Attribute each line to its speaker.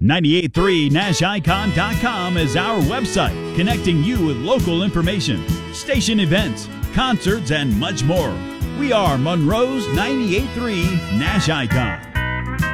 Speaker 1: 983nashicon.com is our website, connecting you with local information, station events, concerts, and much more. We are Monroe's 98.3 Nash Icon.